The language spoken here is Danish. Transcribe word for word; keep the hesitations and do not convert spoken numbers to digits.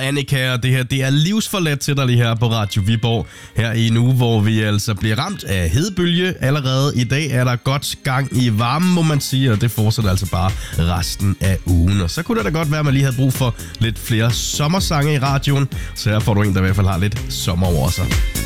Annika, og det her, det er livsforladt til dig lige her på Radio Viborg. Her i en uge, hvor vi altså bliver ramt af hedebølge allerede. I dag er der godt gang i varmen, må man sige, og det fortsætter altså bare resten af ugen. Og så kunne det da godt være, at man lige havde brug for lidt flere sommersange i radioen. Så her får du en, der i hvert fald har lidt sommer over sig.